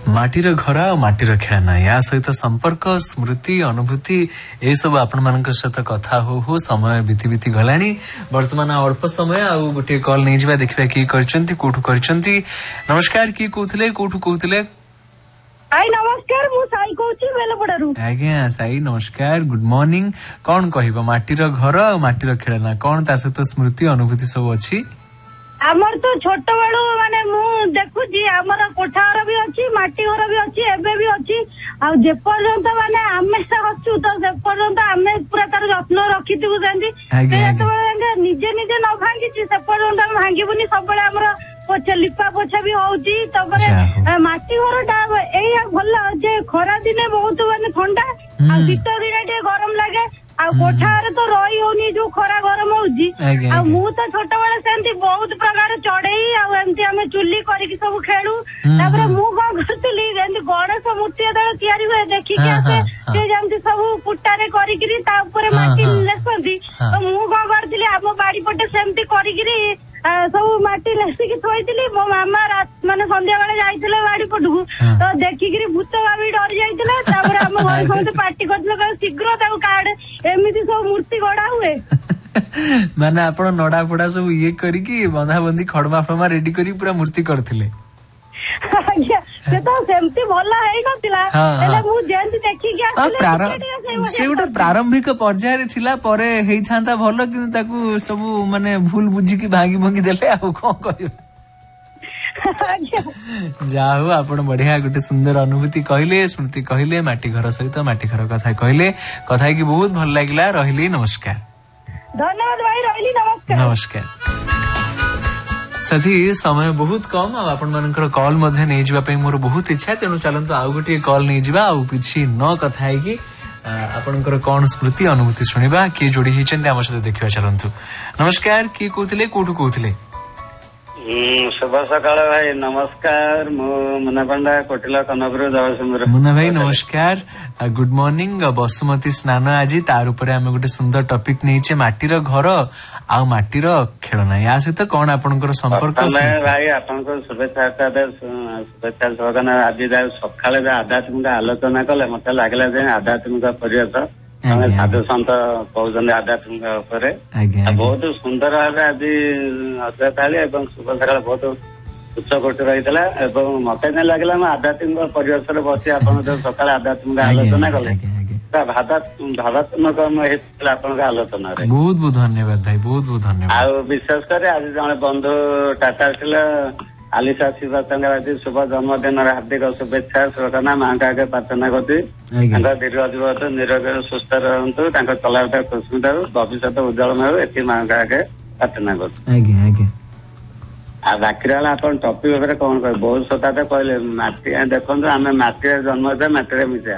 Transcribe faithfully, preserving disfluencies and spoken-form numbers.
माटीर घर आ माटीर खेळना या सहित संपर्क स्मृति अनुभूति ए सब आपण मानक सहित कथा हो हो समय बीती बीती गलानी वर्तमान अल्प समय आ गोटे कॉल नहीं जिबा देखिबा की करचंती कोठु करचंती। नमस्कार की कहउतले कोठु कहउतले? आई नमस्कार मु साई कहउची बेलपड़ारू। आज्ञा साई नमस्कार गुड मॉर्निंग। कौन कहबो माटीर घर आ माटीर खेळना कौन ता सहित स्मृति अनुभूति सब अछि? आमर तो छोट बेलू माने मु देखुची आमर कोठा घर भी अच्छी माटी घर भी अच्छी एबे भी अच्छी आ जे पर्यंत माने आमे हचु तो जे पर्यंत आमे पूरा तार जत्न रखिथिबु जेंती जेतबेले निजे निजे न भांगी से पर्यंत हम भांगीबुनी सब हमर पोछा लिपा पोछा भी होउची तबरे माटी घरटा एया भल जे खरा दिने बहुत माने ठंडा आ शीत दिने टे गरम लागे आ कोठा रे तो रही होनी जो खरा गरम होउची आ मु तो छोट बेले सेंती बहुत प्रकार चढ़ई आ एमती हमें चुल्ली करके सब खेलू तापर मु कौन करतली जेंती गणेश मूर्ति जेतबेले तयारी हुए देखिक आसे से जेमती सब पुट्टारे करिकरी ता ऊपर माटी लेसंती तो मु कौन करतली हम बाड़ी पटे सेमती करिकरी सब माटी लेसिकी थोइतली मो मामा माने संध्या बेले जाइतिले बाड़ी पटू तो देखिकरी भूत भाभी डर जाइतिले तापर हम घर समते पार्टी करतले शीघ्र ताऊ कार्ड एमिति सब मूर्ति गड़ा हुए माने आपण नडा फडा सब ये करी की बंधा बंदी खडमा फडमा रेडी करी पूरा मूर्ति करथिले। से तो सेमती भला है नथिला एले मु जेंती देखि के आछले से उटा प्रारंभिक पर्याय रे थिला परे हेई थांता भलो कि ताकू सब माने भूल बुझी की भागी भंगी देले आ को करियो। जाहु आपण बढ़िया गोटे सुंदर अनुभूति कहले स्मृति कहले माटी घर सहित माटी घर कथा कहले कथा की बहुत भल लागिला। रहिले नमस्कार। धन्यवाद भाई रहिले नमस्कार। नमस्कार। साथी समय बहुत कम आपण मानकर कॉल मध्ये नहीं जिबा पे मोर बहुत इच्छा तेनु चलंतु आउ गोटे कॉल नहीं जिबा आउ पिछि न कथा है कि आपनकर कोन स्मृति अनुभूति सुनिबा के जोड़ी हिचंते हमर साथे देखिबा चलंतु। नमस्कार की कहउतले कोठु कहउतले? शुभ सकाळ भाई नमस्कार मु मुन्ना पंडा कोटिला कनपुर जगतसिंहपुर। मुन्ना भाई नमस्कार गुड मॉर्निंग। बसुमती स्नान आज तार ऊपर आमे गोटे सुंदर टॉपिक नहींचे माटीर घर आ माटीर खेलना या सहित कौन आपनकर संपर्क? भाई आपनको शुभेच्छा शुभेच्छा सगन आज सकाळे आध्यात्मिक आलोचना कले मते लागला जे आध्यात्मिक परिवेश साधु सन्त कहते आध्यात्मिक उपरे बहुत सुंदर भाव आज अध्ययन एवं शुभ सकाल बहुत उच्च कोटि रही मत नहीं लगे आध्यात्मिक परिवेश बसी आप सकाल आध्यात्मिक आलोचना कले भावात्मक आपन आलोचना बहुत बहुत धन्यवाद भाई बहुत बहुत धन्यवाद। आ विशेष कर आज जन बंधु टाटा आलिसा शिवाजी शुभ जन्मदिन हार्दिक शुभेच्छा शुभकामना माँ का आगे प्रार्थना करती दीर्घ जीवन निरोग सुस्थ रहतु चलाटा खुशी थाऊ भविष्य उज्जवल हो ये माँ का आगे प्रार्थना करती। आ बाकी रहा आप टॉपिक कौन कह बहुत सता तो कहले माटी देखो आम माटी जन्म माटी मिशा